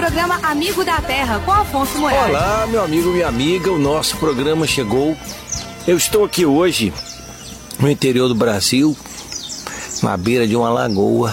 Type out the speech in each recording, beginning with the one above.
programa Amigo da Terra, com Afonso Moraes. Olá, meu amigo, minha amiga, o nosso programa chegou. Eu estou aqui hoje, no interior do Brasil, na beira de uma lagoa,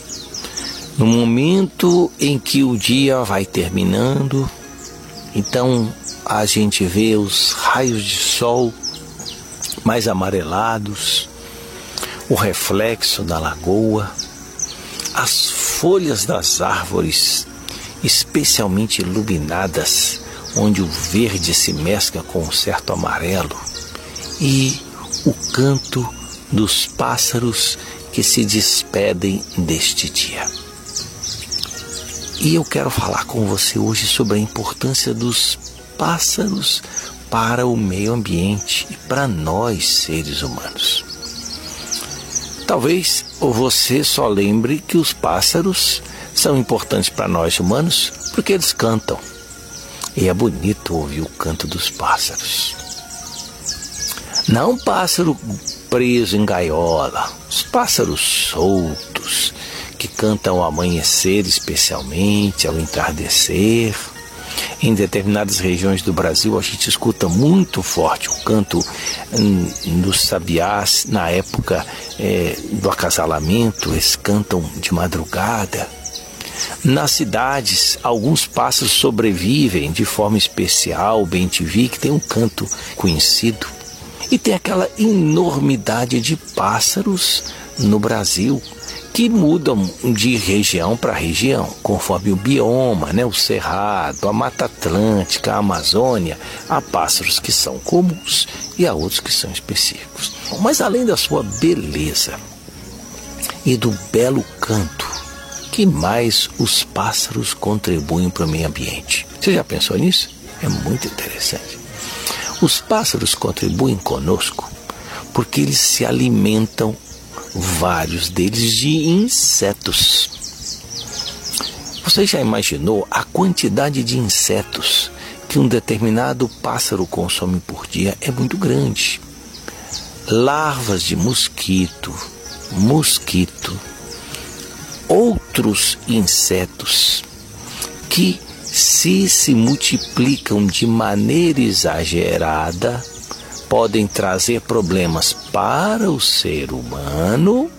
no momento em que o dia vai terminando. Então a gente vê os raios de sol mais amarelados, o reflexo da lagoa, as folhas das árvores especialmente iluminadas, onde o verde se mescla com um certo amarelo, e o canto dos pássaros que se despedem deste dia. E eu quero falar com você hoje sobre a importância dos pássaros para o meio ambiente e para nós, seres humanos. Talvez você só lembre que os pássaros são importantes para nós humanos porque eles cantam. E é bonito ouvir o canto dos pássaros. Não um pássaro preso em gaiola, os pássaros soltos, que cantam ao amanhecer especialmente, ao entardecer. Em determinadas regiões do Brasil a gente escuta muito forte o canto dos sabiás na época do acasalamento, eles cantam de madrugada. Nas cidades, alguns pássaros sobrevivem de forma especial, bem-te-vi, que tem um canto conhecido. E tem aquela enormidade de pássaros no Brasil, que mudam de região para região, conforme o bioma, o cerrado, a Mata Atlântica, a Amazônia. Há pássaros que são comuns e há outros que são específicos. Mas além da sua beleza e do belo canto, que mais os pássaros contribuem para o meio ambiente? Você já pensou nisso? É muito interessante. Os pássaros contribuem conosco porque eles se alimentam, vários deles, de insetos. Você já imaginou a quantidade de insetos que um determinado pássaro consome por dia? É muito grande. Larvas de mosquito, outros insetos que, se multiplicam de maneira exagerada, podem trazer problemas para o ser humano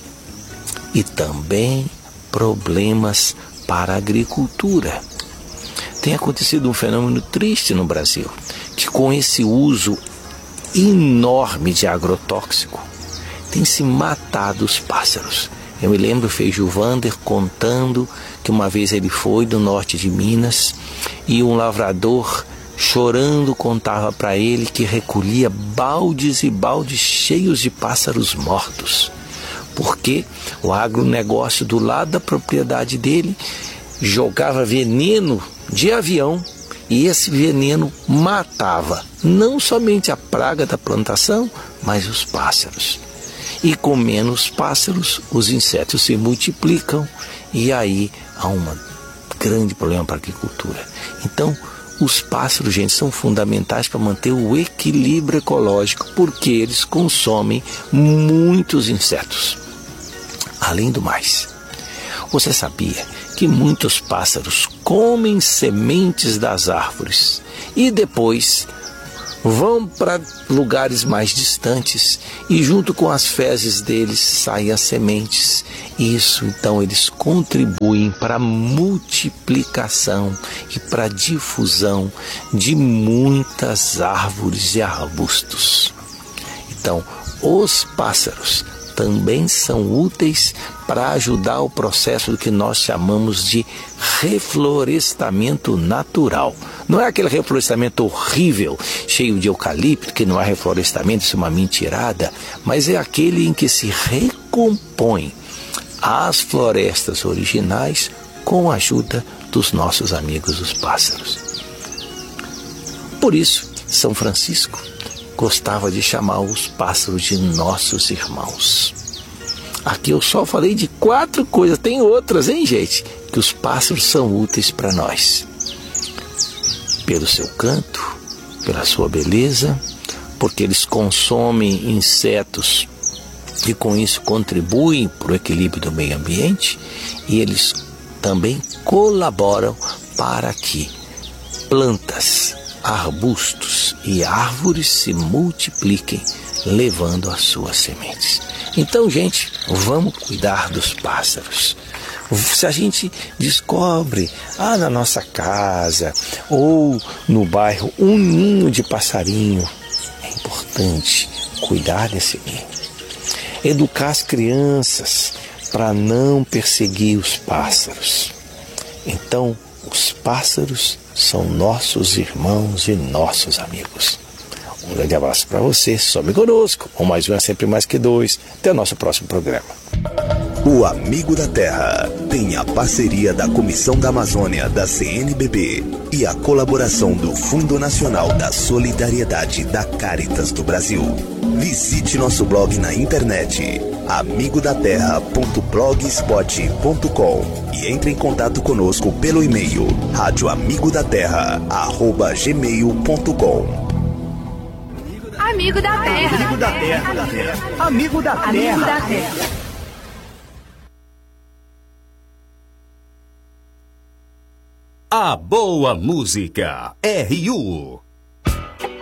e também problemas para a agricultura. Tem acontecido um fenômeno triste no Brasil, que com esse uso enorme de agrotóxico tem se matado os pássaros. Eu me lembro, Feijo Vander contando que uma vez ele foi do norte de Minas e um lavrador, chorando, contava para ele que recolhia baldes e baldes cheios de pássaros mortos, porque o agronegócio do lado da propriedade dele jogava veneno de avião e esse veneno matava não somente a praga da plantação, mas os pássaros. E com menos pássaros, os insetos se multiplicam e aí há um grande problema para a agricultura. Então, os pássaros, gente, são fundamentais para manter o equilíbrio ecológico, porque eles consomem muitos insetos. Além do mais, você sabia que muitos pássaros comem sementes das árvores e depois vão para lugares mais distantes e junto com as fezes deles saem as sementes? Isso, então, eles contribuem para a multiplicação e para a difusão de muitas árvores e arbustos. Então, os pássaros também são úteis para ajudar o processo do que nós chamamos de reflorestamento natural. Não é aquele reflorestamento horrível, cheio de eucalipto, que não é reflorestamento, isso é uma mentirada, mas é aquele em que se recompõe as florestas originais com a ajuda dos nossos amigos os pássaros. Por isso, São Francisco gostava de chamar os pássaros de nossos irmãos. Aqui eu só falei de 4 coisas, tem outras, hein, gente? Que os pássaros são úteis para nós. Pelo seu canto, pela sua beleza, porque eles consomem insetos e com isso contribuem para o equilíbrio do meio ambiente, e eles também colaboram para que plantas, arbustos e árvores se multipliquem, levando as suas sementes. Então, gente, vamos cuidar dos pássaros. Se a gente descobre na nossa casa ou no bairro um ninho de passarinho, é importante cuidar desse ninho. Educar as crianças para não perseguir os pássaros. Então, os pássaros são nossos irmãos e nossos amigos. Um grande abraço para você, some conosco. Um mais um é sempre mais que dois. Até o nosso próximo programa. O Amigo da Terra tem a parceria da Comissão da Amazônia da CNBB e a colaboração do Fundo Nacional da Solidariedade da Caritas do Brasil. Visite nosso blog na internet amigodaterra.blogspot.com e entre em contato conosco pelo e-mail radioamigodaterra@gmail.com. Amigo da Terra. Amigo da Terra. Amigo da Terra. Amigo da Terra. A boa música, RU.